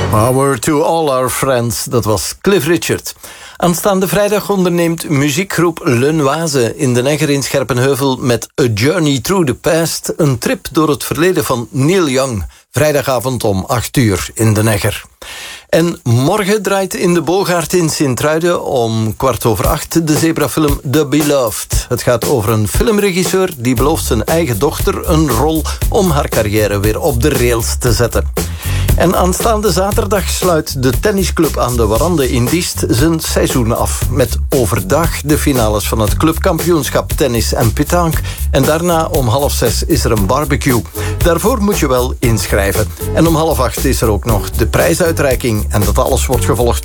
Power to all our friends, dat was Cliff Richard. Aanstaande vrijdag onderneemt muziekgroep Le Noise in de Negger in Scherpenheuvel met A Journey Through the Past een trip door het verleden van Neil Young. Vrijdagavond om 8:00 in de Negger. En morgen draait in de Boogaard in Sint-Truiden om 7:15 de zebrafilm The Beloved. Het gaat over een filmregisseur die belooft zijn eigen dochter een rol om haar carrière weer op de rails te zetten. En aanstaande zaterdag sluit de tennisclub aan de Warande in Diest zijn seizoen af. Met overdag de finales van het clubkampioenschap tennis en pétanque. En daarna om 7:30 is er een barbecue. Daarvoor moet je wel inschrijven. En om 7:30 is er ook nog de prijsuitreiking. En dat alles wordt gevolgd